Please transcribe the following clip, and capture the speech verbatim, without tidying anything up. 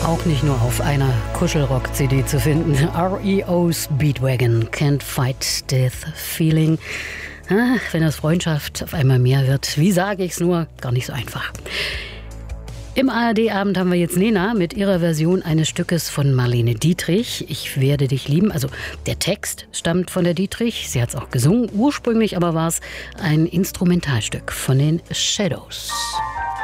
Auch nicht nur auf einer Kuschelrock-C D zu finden. R E O Speedwagon, Can't Fight Death Feeling. Ah, wenn das Freundschaft auf einmal mehr wird, wie sage ich's nur, gar nicht so einfach. Im A R D-Abend haben wir jetzt Nena mit ihrer Version eines Stückes von Marlene Dietrich. Ich werde dich lieben. Also der Text stammt von der Dietrich. Sie hat es auch gesungen. Ursprünglich aber war es ein Instrumentalstück von den Shadows.